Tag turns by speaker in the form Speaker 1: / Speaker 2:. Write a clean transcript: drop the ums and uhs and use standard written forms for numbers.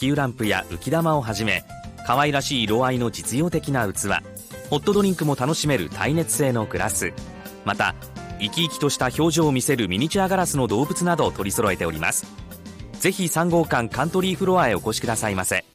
Speaker 1: 気湯ランプや浮き玉をはじめ、可愛らしい色合いの実用的な器、ホットドリンクも楽しめる耐熱性のグラス、また生き生きとした表情を見せるミニチュアガラスの動物などを取り揃えております。ぜひ3号館カントリーフロアへお越しくださいませ。